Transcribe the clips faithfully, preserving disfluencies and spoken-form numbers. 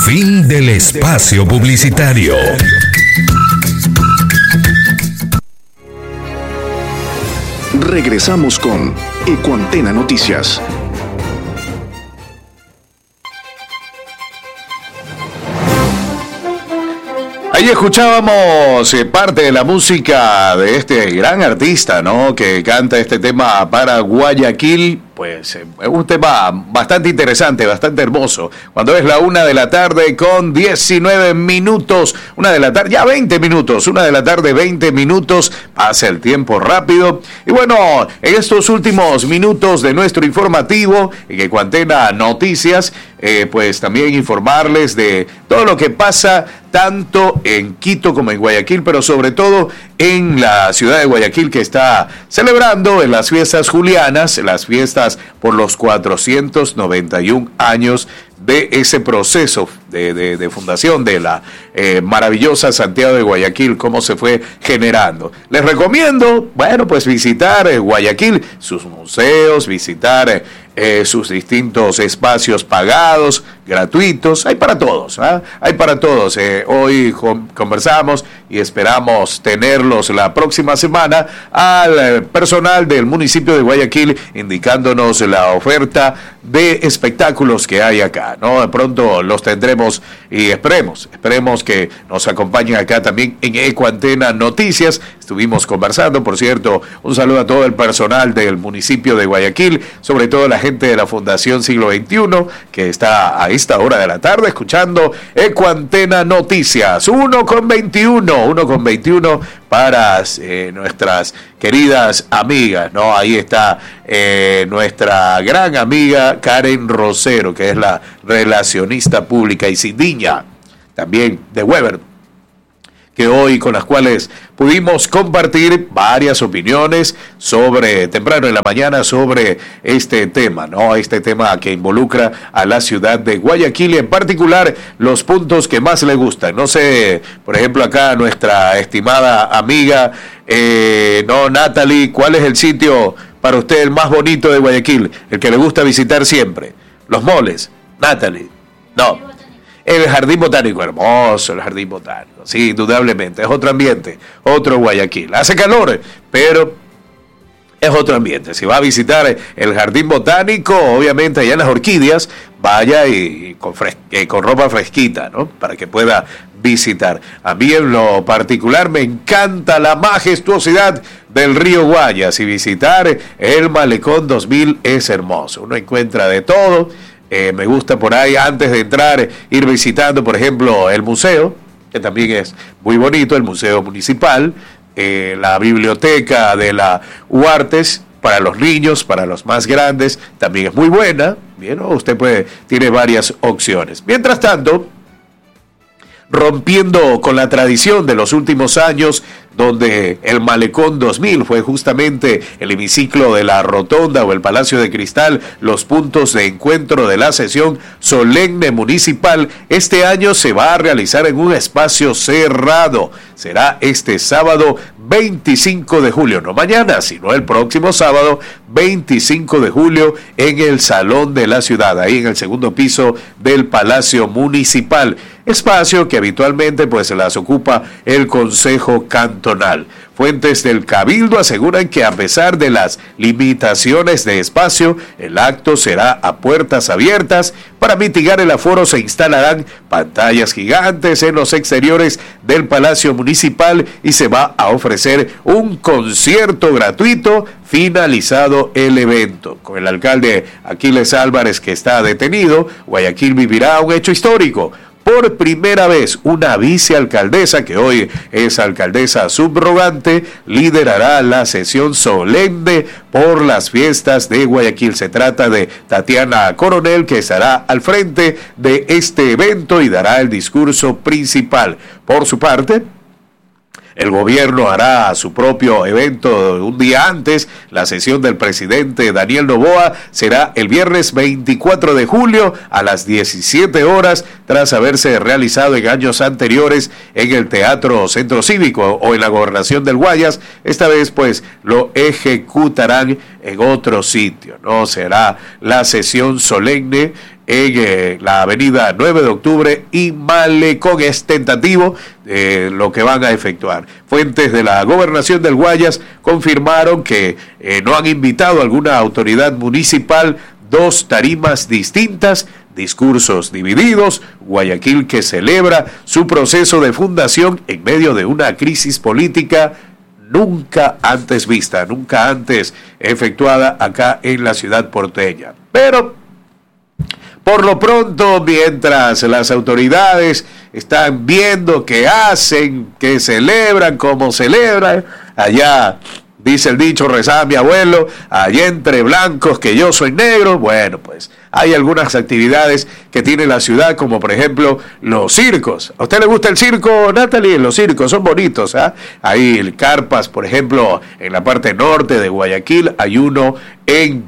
Fin del espacio publicitario. Regresamos con Ecuantena Noticias. Ahí escuchábamos eh, parte de la música de este gran artista, ¿no? Que canta este tema para Guayaquil. Pues eh, es un tema bastante interesante, bastante hermoso. Cuando es la una de la tarde con diecinueve minutos, una de la tarde, ya veinte minutos, una de la tarde, veinte minutos, pasa el tiempo rápido. Y bueno, en estos últimos minutos de nuestro informativo, en Ecuantena Noticias, eh, pues también informarles de todo lo que pasa tanto en Quito como en Guayaquil, pero sobre todo en la ciudad de Guayaquil, que está celebrando en las fiestas julianas, las fiestas por los cuatrocientos noventa y un años de ese proceso de, de, de fundación de la eh, maravillosa Santiago de Guayaquil, cómo se fue generando. Les recomiendo, bueno, pues visitar eh, Guayaquil, sus museos, visitar eh, eh, sus distintos espacios pagados, gratuitos, hay para todos, ¿eh? hay para todos. Eh, hoy conversamos y esperamos tenerlos la próxima semana al eh, personal del municipio de Guayaquil indicándonos la oferta de espectáculos que hay acá, ¿no? De pronto los tendremos y esperemos, esperemos que nos acompañen acá también en Ecuantena Noticias. Estuvimos conversando, por cierto, un saludo a todo el personal del municipio de Guayaquil, sobre todo la gente de la Fundación Siglo veintiuno, que está a esta hora de la tarde escuchando Ecuantena Noticias. uno con veintiuno, uno con veintiuno para eh, nuestras queridas amigas, ¿no? Ahí está eh, nuestra gran amiga Karen Rosero, que es la relacionista pública, y Cindiña, también de Weber, que hoy con las cuales pudimos compartir varias opiniones sobre, temprano en la mañana, sobre este tema, ¿no? Este tema que involucra a la ciudad de Guayaquil y en particular los puntos que más le gustan. No sé, por ejemplo, acá nuestra estimada amiga, eh, no, Natalie, ¿cuál es el sitio para usted el más bonito de Guayaquil? El que le gusta visitar siempre. Los moles, Natalie. No. El Jardín Botánico, hermoso el Jardín Botánico, sí, indudablemente, es otro ambiente, otro Guayaquil. Hace calor, pero es otro ambiente. Si va a visitar el Jardín Botánico, obviamente allá en las orquídeas, vaya y con, fres- eh, con ropa fresquita, ¿no? Para que pueda visitar. A mí en lo particular me encanta la majestuosidad del río Guayas y visitar el Malecón dos mil es hermoso. Uno encuentra de todo. Eh, me gusta por ahí, antes de entrar, ir visitando, por ejemplo, el museo, que también es muy bonito, el Museo Municipal, eh, la biblioteca de la Huartes, para los niños, para los más grandes, también es muy buena, bien, ¿no? Usted puede, tiene varias opciones. Mientras tanto, rompiendo con la tradición de los últimos años, donde el Malecón dos mil fue justamente el hemiciclo de la Rotonda o el Palacio de Cristal, los puntos de encuentro de la sesión solemne municipal, este año se va a realizar en un espacio cerrado. Será este sábado veinticinco de julio, no mañana, sino el próximo sábado veinticinco de julio en el Salón de la Ciudad, ahí en el segundo piso del Palacio Municipal, espacio que habitualmente pues las ocupa el Consejo Cantonal. Fuentes del Cabildo aseguran que a pesar de las limitaciones de espacio, el acto será a puertas abiertas. Para mitigar el aforo se instalarán pantallas gigantes en los exteriores del Palacio Municipal y se va a ofrecer un concierto gratuito finalizado el evento. Con el alcalde Aquiles Álvarez, que está detenido, Guayaquil vivirá un hecho histórico. Por primera vez, una vicealcaldesa, que hoy es alcaldesa subrogante, liderará la sesión solemne por las fiestas de Guayaquil. Se trata de Tatiana Coronel, que estará al frente de este evento y dará el discurso principal. Por su parte, el gobierno hará su propio evento un día antes. La sesión del presidente Daniel Noboa será el viernes veinticuatro de julio a las diecisiete horas, tras haberse realizado en años anteriores en el Teatro Centro Cívico o en la Gobernación del Guayas. Esta vez pues lo ejecutarán en otro sitio, ¿no? Será la sesión solemne en eh, la avenida nueve de octubre y Malecón. Es tentativo eh, lo que van a efectuar. Fuentes de la Gobernación del Guayas confirmaron que eh, no han invitado a alguna autoridad municipal. Dos tarimas distintas, discursos divididos, Guayaquil que celebra su proceso de fundación en medio de una crisis política nunca antes vista, nunca antes efectuada acá en la ciudad porteña. Pero, por lo pronto, mientras las autoridades están viendo qué hacen, qué celebran, cómo celebran, allá... Dice el dicho, rezaba mi abuelo, allá entre blancos que yo soy negro. Bueno, pues hay algunas actividades que tiene la ciudad, como por ejemplo los circos. ¿A usted le gusta el circo, Natalie? Los circos son bonitos, ¿ah? ¿eh? Hay el carpas, por ejemplo, en la parte norte de Guayaquil. Hay uno en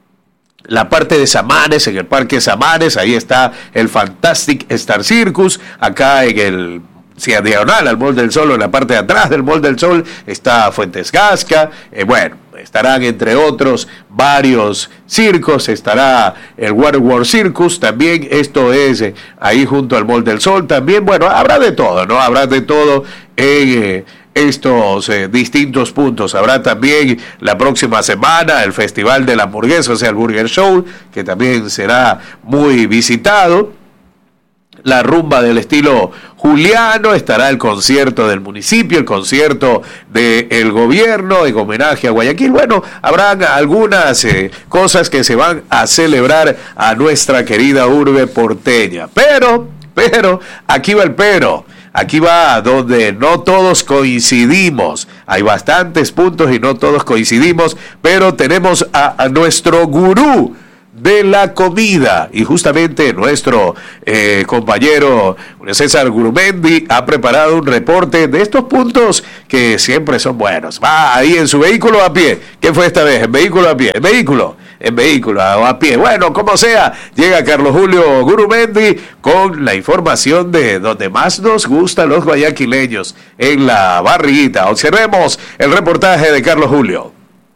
la parte de Samanes, en el Parque Samanes. Ahí está el Fantastic Star Circus. Acá en el... Si a diagonal al Mall del Sol, o en la parte de atrás del Mall del Sol, está Fuentes Gasca. Eh, bueno, estarán entre otros varios circos. Estará el Water World Circus también. Esto es eh, ahí junto al Mall del Sol también. Bueno, habrá de todo, ¿no? Habrá de todo en eh, estos eh, distintos puntos. Habrá también la próxima semana el Festival de la Hamburguesa, o sea, el Burger Show, que también será muy visitado. La rumba del estilo juliano, estará el concierto del municipio, el concierto del gobierno en homenaje a Guayaquil. Bueno, habrán algunas eh, cosas que se van a celebrar a nuestra querida urbe porteña. Pero, pero, aquí va el pero. Aquí va donde no todos coincidimos. Hay bastantes puntos y no todos coincidimos, pero tenemos a, a nuestro gurú de la comida, y justamente nuestro eh, compañero César Gurumendi ha preparado un reporte de estos puntos que siempre son buenos. Va ahí en su vehículo a pie. ¿Qué fue esta vez? ¿En vehículo a pie? ¿En vehículo? En vehículo o a pie. Bueno, como sea, llega Carlos Julio Gurumendi con la información de donde más nos gustan los guayaquileños, en la barriguita. Observemos el reportaje de Carlos Julio.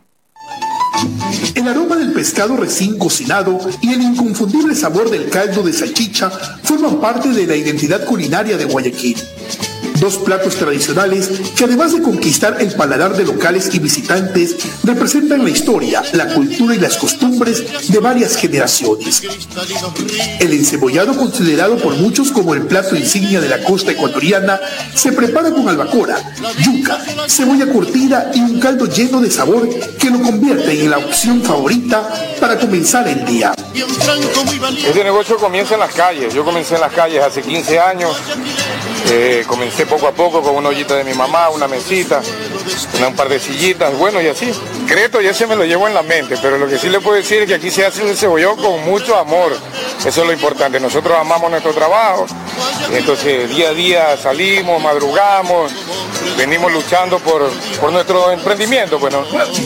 El aroma del pescado recién cocinado y el inconfundible sabor del caldo de salchicha forman parte de la identidad culinaria de Guayaquil. Dos platos tradicionales que, además de conquistar el paladar de locales y visitantes, representan la historia, la cultura y las costumbres de varias generaciones. El encebollado, considerado por muchos como el plato insignia de la costa ecuatoriana, se prepara con albacora, yuca, cebolla curtida y un caldo lleno de sabor que lo convierte en la opción favorita para comenzar el día. Este negocio comienza en las calles. Yo comencé en las calles hace quince años. Eh, comencé poco a poco con una ollita de mi mamá, una mesita, una, un par de sillitas, bueno, y así. Secreto ya se me lo llevo en la mente, pero lo que sí le puedo decir es que aquí se hace un cebollón con mucho amor. Eso es lo importante. Nosotros amamos nuestro trabajo, entonces día a día salimos, madrugamos, venimos luchando por, por nuestro emprendimiento, bueno.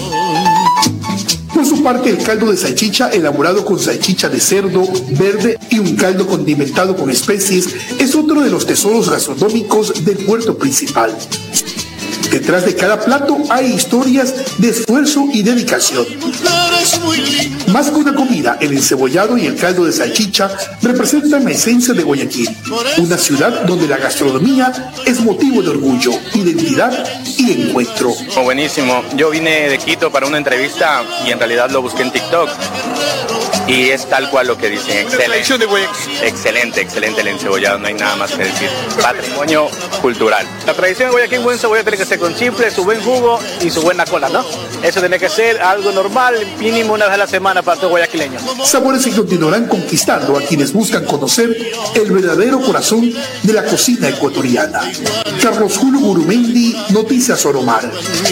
Por su parte, el caldo de salchicha, elaborado con salchicha de cerdo, verde y un caldo condimentado con especies, es otro de los tesoros gastronómicos del puerto principal. Detrás de cada plato hay historias de esfuerzo y dedicación. Más que una comida, el encebollado y el caldo de salchicha representan la esencia de Guayaquil, una ciudad donde la gastronomía es motivo de orgullo, identidad y encuentro. Oh, buenísimo. Yo vine de Quito para una entrevista y en realidad lo busqué en TikTok. Y es tal cual lo que dicen, excelente, excelente, excelente el encebollado, no hay nada más que decir. Patrimonio cultural. La tradición de Guayaquil, buen cebollado tiene que ser con chifle, su buen jugo y su buena cola, ¿no? Eso tiene que ser algo normal, mínimo una vez a la semana para todo guayaquileño. Sabores que continuarán conquistando a quienes buscan conocer el verdadero corazón de la cocina ecuatoriana. Carlos Julio Gurumendi, Noticias Oromar.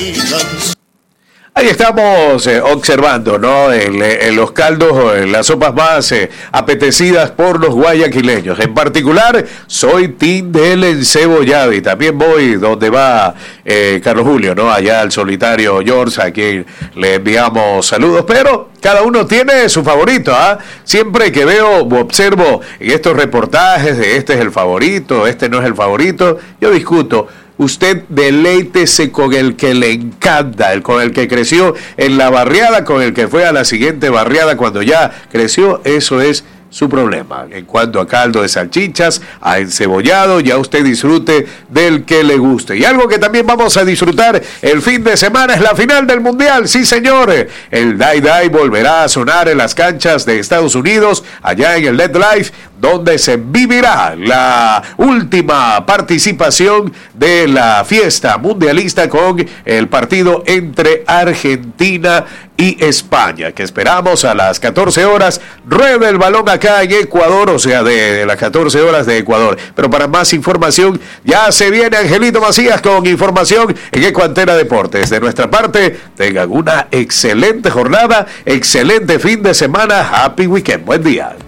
Ahí estamos eh, observando, ¿no? En, en los caldos, en las sopas más eh, apetecidas por los guayaquileños. En particular, soy team del encebollado y también voy donde va eh, Carlos Julio, ¿no? Allá al solitario George, a quien le enviamos saludos, pero cada uno tiene su favorito, ¿ah? ¿eh? Siempre que veo o observo en estos reportajes de este es el favorito, este no es el favorito, yo discuto. Usted deleítese con el que le encanta, el con el que creció en la barriada, con el que fue a la siguiente barriada cuando ya creció. Eso es su problema. En cuanto a caldo de salchichas, a encebollado, ya usted disfrute del que le guste. Y algo que también vamos a disfrutar el fin de semana es la final del Mundial. Sí, señor. El Die Die volverá a sonar en las canchas de Estados Unidos, allá en el NetLife, donde se vivirá la última participación de la fiesta mundialista con el partido entre Argentina y España, que esperamos a las catorce horas, ruede el balón acá en Ecuador, o sea, de, de las catorce horas de Ecuador. Pero para más información, ya se viene Angelito Macías con información en Ecuantena Deportes. De nuestra parte, tengan una excelente jornada, excelente fin de semana, happy weekend, buen día.